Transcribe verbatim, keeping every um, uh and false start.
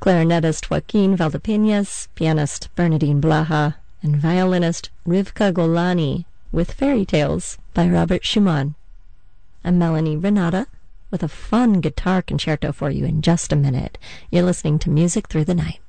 clarinetist Joaquin Valdepeñas, pianist Bernardine Blaha, and violinist Rivka Golani with Fairy Tales by Robert Schumann. I'm Melanie Renata with a fun guitar concerto for you in just a minute. You're listening to Music Through the Night.